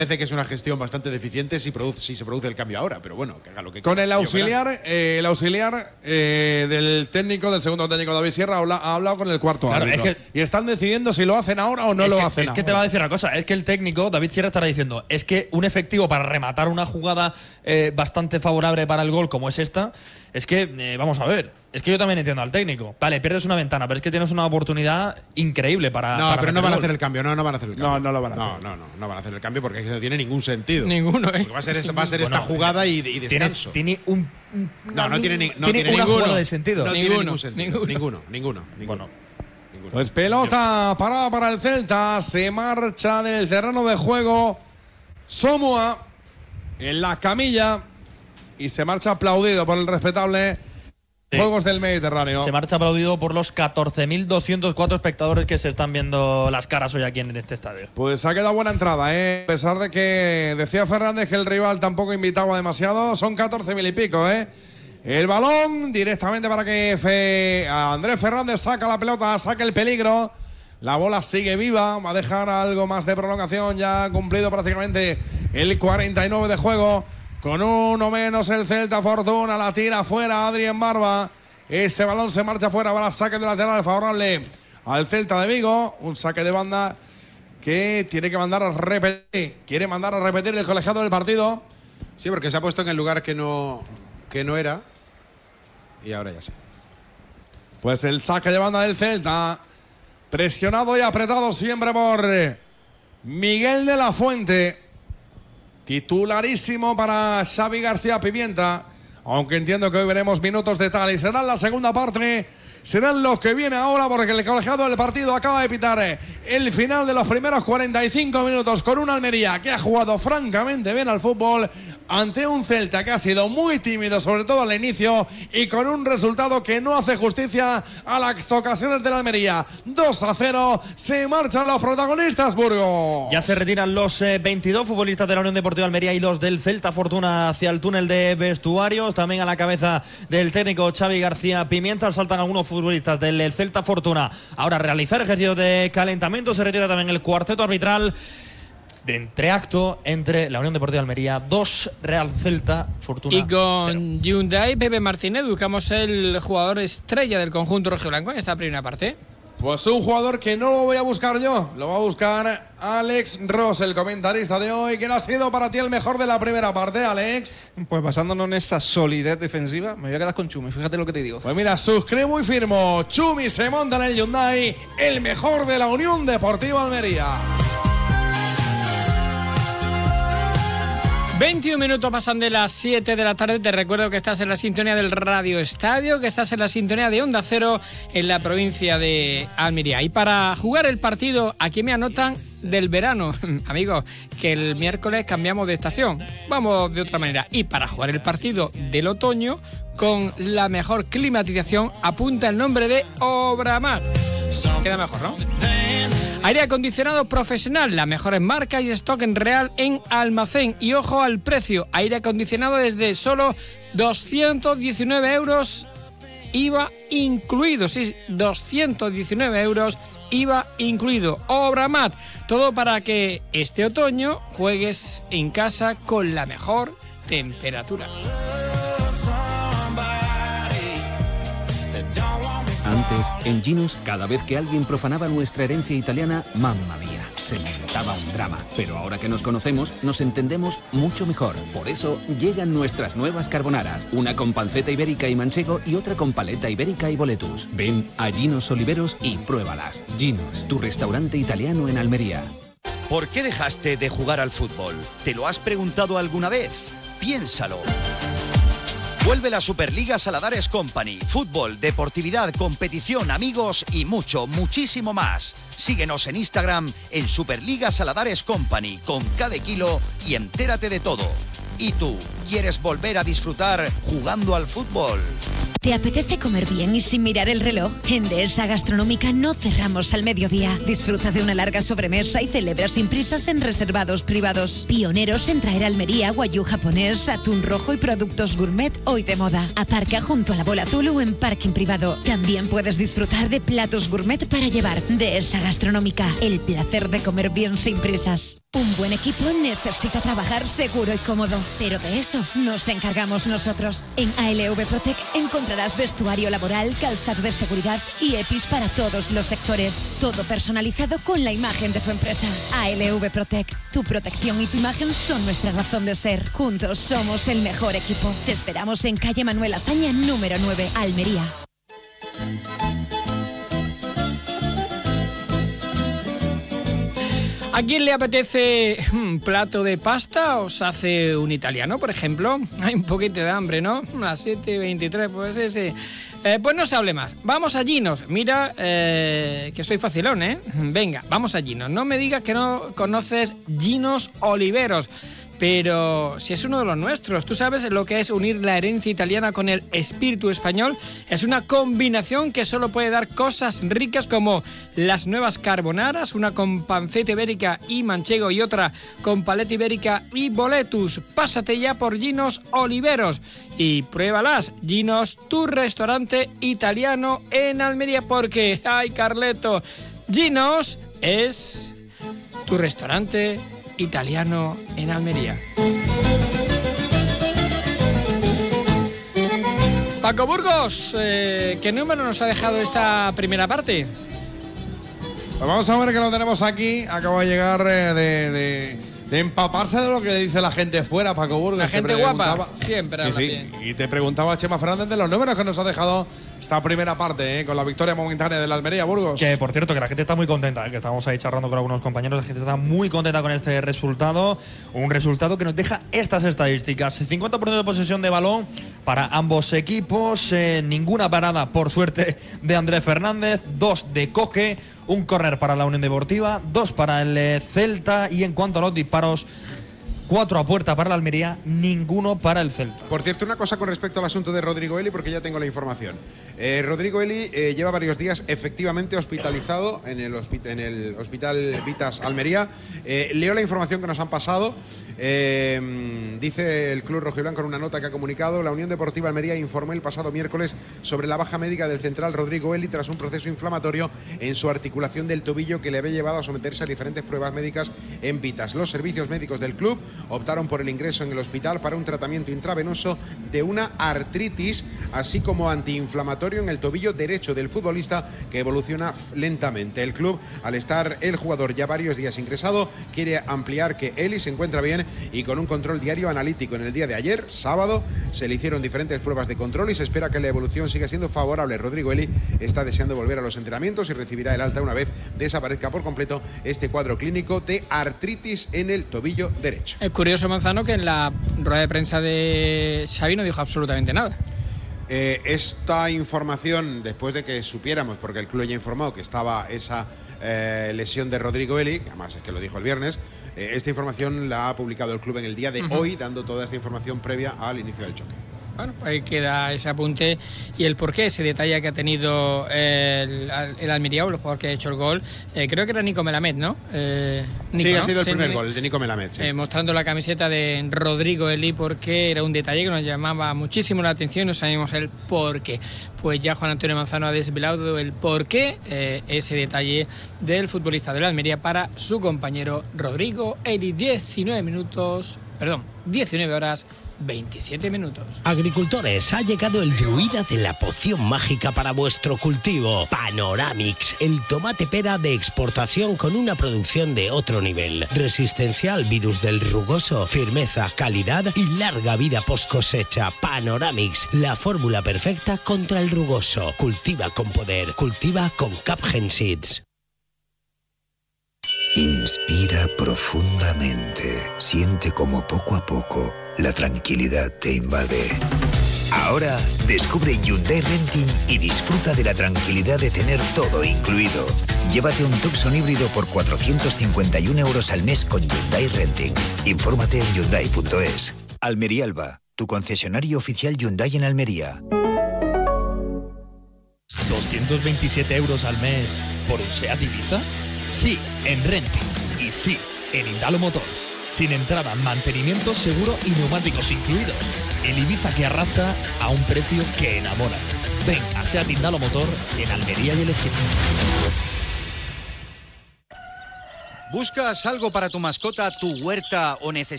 Parece que es una gestión bastante deficiente si se produce el cambio ahora, pero bueno, que haga lo que con el auxiliar del técnico, del segundo técnico David Sierra, ha hablado con el cuarto árbitro. Y están decidiendo si lo hacen ahora o no lo hacen. Es que te va a decir una cosa, es que el técnico, David Sierra, estará diciendo, es que un efectivo para rematar una jugada bastante favorable para el gol como es esta, es que, vamos a ver, es que yo también entiendo al técnico. Vale, pierdes una ventana, pero es que tienes una oportunidad increíble para. No, pero no van a hacer el cambio. No van a hacer el cambio. No lo van a hacer. No van a hacer el cambio porque no tiene ningún sentido. Ninguno, ¿eh? Porque va a ser esta jugada y descanso. Tiene No tiene una jugada de sentido. No tiene ningún sentido. Ninguno. Bueno. Pues pelota parada para el Celta. Se marcha del terreno de juego Somoa en la camilla y se marcha aplaudido por el respetable Juegos del Mediterráneo. Se marcha aplaudido por los 14.204 espectadores que se están viendo las caras hoy aquí en este estadio. Pues ha quedado buena entrada, ¿eh? A pesar de que decía Fernández que el rival tampoco invitaba demasiado, son 14.000 y pico, ¿eh? El balón directamente para que Andrés Fernández saca la pelota, saque el peligro. La bola sigue viva, va a dejar algo más de prolongación, ya ha cumplido prácticamente el 49 de juego. Con uno menos el Celta, Fortuna la tira fuera Adrián Barba. Ese balón se marcha fuera para el saque de lateral favorable al Celta de Vigo. Un saque de banda que tiene que mandar a repetir. Quiere mandar a repetir el colegiado del partido. Sí, porque se ha puesto en el lugar que no era. Y ahora ya sí. Pues el saque de banda del Celta. Presionado y apretado siempre por Miguel de la Fuente. Titularísimo para Xavi García Pimienta, aunque entiendo que hoy veremos minutos de tal y será en la segunda parte, serán los que viene ahora porque el colegiado del partido acaba de pitar el final de los primeros 45 minutos con una Almería que ha jugado francamente bien al fútbol ante un Celta que ha sido muy tímido, sobre todo al inicio, y con un resultado que no hace justicia a las ocasiones de la Almería. 2-0, se marchan los protagonistas, Burgos. Ya se retiran los 22 futbolistas de la Unión Deportiva Almería y los del Celta Fortuna hacia el túnel de vestuarios, también a la cabeza del técnico Xavi García Pimienta. Saltan algunos futbolistas del Celta Fortuna ahora a realizar ejercicios de calentamiento. Se retira también el cuarteto arbitral de entreacto entre la Unión Deportiva Almería 2, Real Celta Fortuna. Y con Hyundai, Pepe Martínez, buscamos el jugador estrella del conjunto rojiblanco en esta primera parte. Pues un jugador que no lo voy a buscar yo, lo va a buscar Alex Ross, el comentarista de hoy. ¿Quién ha sido para ti el mejor de la primera parte, Alex? Pues basándonos en esa solidez defensiva, me voy a quedar con Chumi, fíjate lo que te digo. Pues mira, suscribo y firmo. Chumi se monta en el Hyundai, el mejor de la Unión Deportiva Almería. 21 minutos pasan de las 7 de la tarde. Te recuerdo que estás en la sintonía del Radio Estadio, que estás en la sintonía de Onda Cero en la provincia de Almería. Y para jugar el partido, aquí me anotan del verano, amigos, que el miércoles cambiamos de estación. Vamos de otra manera. Y para jugar el partido del otoño, con la mejor climatización, apunta el nombre de Obramar. Queda mejor, ¿no? Aire acondicionado profesional, las mejores marcas y stock en real en almacén. Y ojo al precio, aire acondicionado desde solo 219 euros, IVA incluido. Sí, 219 euros, IVA incluido. Obramat, todo para que este otoño juegues en casa con la mejor temperatura. Antes, en Ginos, cada vez que alguien profanaba nuestra herencia italiana, mamma mía, se montaba un drama. Pero ahora que nos conocemos, nos entendemos mucho mejor. Por eso, llegan nuestras nuevas carbonaras. Una con panceta ibérica y manchego y otra con paleta ibérica y boletus. Ven a Ginos Oliveros y pruébalas. Ginos, tu restaurante italiano en Almería. ¿Por qué dejaste de jugar al fútbol? ¿Te lo has preguntado alguna vez? Piénsalo. Vuelve la Superliga Saladares Company. Fútbol, deportividad, competición, amigos y muchísimo más. Síguenos en Instagram en Superliga Saladares Company con cada kilo y entérate de todo. ¿Y tú, quieres volver a disfrutar jugando al fútbol? ¿Te apetece comer bien y sin mirar el reloj? En Dehesa Gastronómica no cerramos al mediodía. Disfruta de una larga sobremesa y celebra sin prisas en reservados privados. Pioneros en traer a Almería guayú japonés, atún rojo y productos gourmet hoy de moda. Aparca junto a la Bola Azul o en parking privado. También puedes disfrutar de platos gourmet para llevar. Dehesa Gastronómica, el placer de comer bien sin prisas. Un buen equipo necesita trabajar seguro y cómodo, pero de eso nos encargamos nosotros. En ALV Protec encontrarás vestuario laboral, calzado de seguridad y EPIs para todos los sectores. Todo personalizado con la imagen de tu empresa. ALV Protec, tu protección y tu imagen son nuestra razón de ser. Juntos somos el mejor equipo. Te esperamos en calle Manuel Azaña, número 9, Almería. ¿A quién le apetece un plato de pasta o se hace un italiano, por ejemplo? Hay un poquito de hambre, ¿no? Las 7:23, pues ese. Pues no se hable más. Vamos a Ginos. Mira, que soy facilón, ¿eh? Venga, vamos a Ginos. No me digas que no conoces Ginos Oliveros. Pero si es uno de los nuestros, ¿tú sabes lo que es unir la herencia italiana con el espíritu español? Es una combinación que solo puede dar cosas ricas como las nuevas carbonaras, una con panceta ibérica y manchego y otra con paleta ibérica y boletus. Pásate ya por Ginos Oliveros y pruébalas. Ginos, tu restaurante italiano en Almería, porque, ¡ay, Carleto! Ginos es tu restaurante italiano en Almería. Paco Burgos, ¿qué número nos ha dejado esta primera parte? Pues vamos a ver que lo tenemos aquí. Acaba de llegar de empaparse de lo que dice la gente fuera, Paco Burgos. La gente guapa, siempre habla bien. Y te preguntaba Chema Fernández de los números que nos ha dejado esta primera parte, con la victoria momentánea de la Almería, Burgos. Que, por cierto, que la gente está muy contenta, que estamos ahí charlando con algunos compañeros. La gente está muy contenta con este resultado. Un resultado que nos deja estas estadísticas. 50% de posesión de balón para ambos equipos. Ninguna parada, por suerte, de Andrés Fernández. 2 de Coque. Un córner para la Unión Deportiva. 2 para el Celta. Y en cuanto a los disparos, 4 a puerta para la Almería, ninguno para el Celta. Por cierto, una cosa con respecto al asunto de Rodrigo Eli, porque ya tengo la información. Rodrigo Eli lleva varios días efectivamente hospitalizado en el Hospital Vitas Almería. Leo la información que nos han pasado. Dice el club rojiblanco en una nota que ha comunicado: la Unión Deportiva Almería informó el pasado miércoles sobre la baja médica del central Rodrigo Eli tras un proceso inflamatorio en su articulación del tobillo que le había llevado a someterse a diferentes pruebas médicas en Vitas. Los servicios médicos del club optaron por el ingreso en el hospital para un tratamiento intravenoso de una artritis, así como antiinflamatorio en el tobillo derecho del futbolista, que evoluciona lentamente. El club, al estar el jugador ya varios días ingresado, quiere ampliar que Eli se encuentra bien y con un control diario analítico. En el día de ayer, sábado, se le hicieron diferentes pruebas de control y se espera que la evolución siga siendo favorable. Rodrigo Eli está deseando volver a los entrenamientos y recibirá el alta una vez desaparezca por completo este cuadro clínico de artritis en el tobillo derecho. Es curioso, Manzano, que en la rueda de prensa de Xavi no dijo absolutamente nada. Esta información, después de que supiéramos, porque el club ya informó que estaba esa lesión de Rodrigo Eli, que además es que lo dijo el viernes, esta información la ha publicado el club en el día de hoy, dando toda esta información previa al inicio del choque. Bueno, pues ahí queda ese apunte y el porqué, ese detalle que ha tenido el Almería, o el jugador que ha hecho el gol. Creo que era Nico Melamed, ¿no? Nico, sí, ¿no? ha sido el primer gol, el de Nico Melamed. Sí. Mostrando la camiseta de Rodrigo Eli, porque era un detalle que nos llamaba muchísimo la atención y no sabíamos el porqué. Pues ya Juan Antonio Manzano ha desvelado el porqué, ese detalle del futbolista de la Almería para su compañero Rodrigo Eli. 19 horas 27 minutos. Agricultores, ha llegado el druida de la poción mágica para vuestro cultivo. Panoramix, el tomate pera de exportación con una producción de otro nivel. Resistencia al virus del rugoso, firmeza, calidad y larga vida post cosecha. Panoramix, la fórmula perfecta contra el rugoso. Cultiva con poder, cultiva con Capgen Seeds. Inspira profundamente. Siente como poco a poco la tranquilidad te invade. Ahora descubre Hyundai Renting y disfruta de la tranquilidad de tener todo incluido. Llévate un Tucson híbrido por 451 euros al mes con Hyundai Renting. Infórmate en Hyundai.es. Almería Alba, tu concesionario oficial Hyundai en Almería. 227 euros al mes por un SEAT Ibiza. Sí, en Renting. Y sí, en Indalo Motor. Sin entrada, mantenimiento, seguro y neumáticos incluidos. El Ibiza que arrasa a un precio que enamora. Ven a SEAT Indalo Motor en Almería y El Ejido. ¿Buscas algo para tu mascota, tu huerta o necesitas